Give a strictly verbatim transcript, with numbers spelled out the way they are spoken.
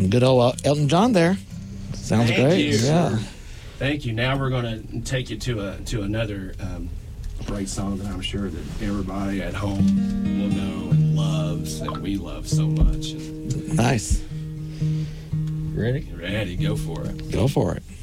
some good old Elton John there. Sounds Thank great. you. Yeah. Thank you. Now we're going to take you to a to another um, great song that I'm sure that everybody at home will know and loves, that we love so much. Nice. Ready? Ready. Go for it. Go for it.